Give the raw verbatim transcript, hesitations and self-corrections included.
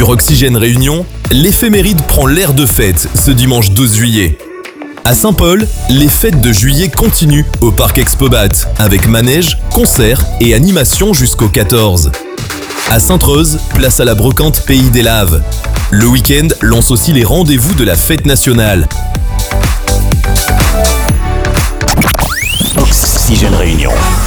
Sur Oxygène Réunion, l'éphéméride prend l'air de fête ce dimanche douze juillet. À Saint-Paul, les fêtes de juillet continuent au parc Expobat avec manège, concerts et animations jusqu'au quatorze. À Sainte-Reuze, place à la brocante Pays des Laves. Le week-end lance aussi les rendez-vous de la fête nationale. Oxygène Réunion.